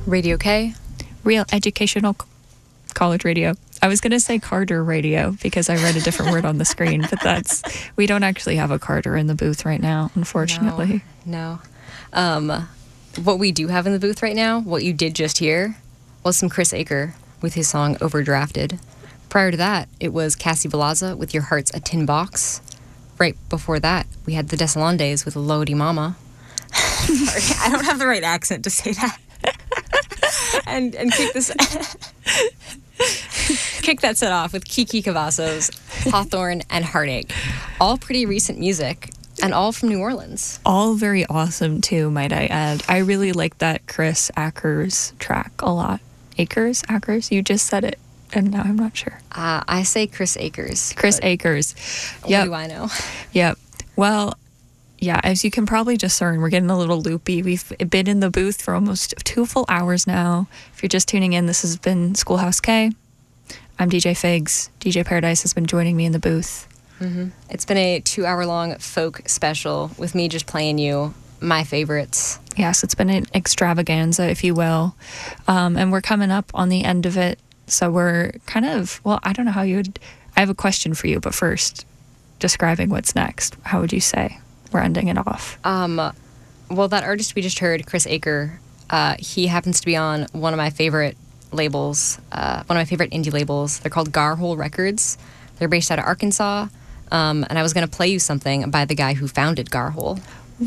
Radio K. Real educational college radio. I was going to say Carter radio because I read a different word on the screen, but we don't actually have a Carter in the booth right now, unfortunately. No. What we do have in the booth right now, what you did just hear, was some Chris Aker with his song Overdrafted. Prior to that, it was Cassie Velazza with Your Heart's a Tin Box. Right before that, we had the Deslandes with Lodi Mama. Sorry, I don't have the right accent to say that. and kick that set off with Kiki Cavazos, Hawthorne, and Heartache. All pretty recent music, and all from New Orleans. All very awesome, too, might I add. I really like that Chris Akers track a lot. Akers? You just said it, and now I'm not sure. I say Chris Akers. Chris Akers. What do I know? Yep. Well, yeah, as you can probably discern, we're getting a little loopy. We've been in the booth for almost 2 full hours now. If you're just tuning in, this has been Schoolhouse K. I'm DJ Figs. DJ Paradise has been joining me in the booth. Mm-hmm. It's been a 2-hour-long folk special with me just playing you my favorites. Yes, it's been an extravaganza, if you will. And we're coming up on the end of it. So we're kind of, well, I don't know how you would, I have a question for you, but first, describing what's next, how would you say we're ending it off? Well, that artist we just heard, Chris Aker, he happens to be on one of my favorite labels, one of my favorite indie labels. They're called Garhole Records. They're based out of Arkansas. And I was going to play you something by the guy who founded Garhole.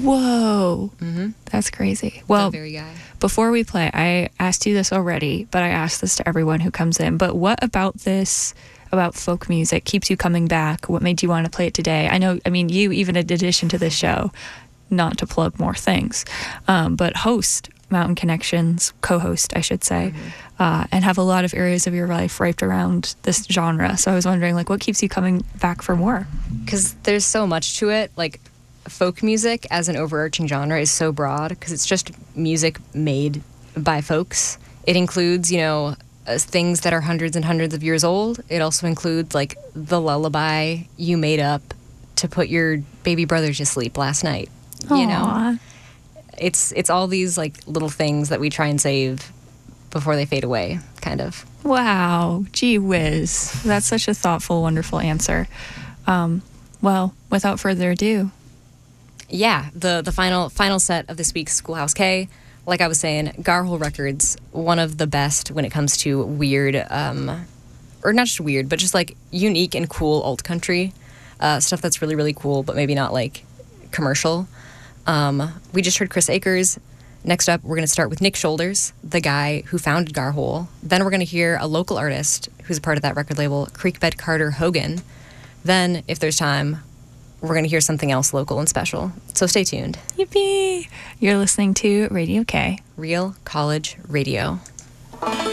Whoa. Mm-hmm. That's crazy. Well, that very guy. Before we play, I asked you this already, but I asked this to everyone who comes in. But what about this, about folk music, keeps you coming back? What made you want to play it today? You, even in addition to this show, not to plug more things, but host Mountain Connections, co-host, I should say, and have a lot of areas of your life wrapped around this genre. So I was wondering, what keeps you coming back for more? Because there's so much to it. Folk music as an overarching genre is so broad because it's just music made by folks. It includes, things that are hundreds and hundreds of years old. It also includes, the lullaby you made up to put your baby brother to sleep last night. Aww. It's all these little things that we try and save before they fade away, kind of. Wow, gee whiz. That's such a thoughtful, wonderful answer. Well, without further ado. Yeah, the final set of this week's Schoolhouse K, like I was saying, Garhole Records, one of the best when it comes to weird, or not just weird, but just unique and cool alt country stuff that's really, really cool, but maybe not commercial. We just heard Chris Akers. Next up, we're going to start with Nick Shoulders, the guy who founded Garhole. Then we're going to hear a local artist who's a part of that record label, Creekbed Carter Hogan. Then, if there's time, we're going to hear something else local and special. So stay tuned. Yippee! You're listening to Radio K. Real College Radio.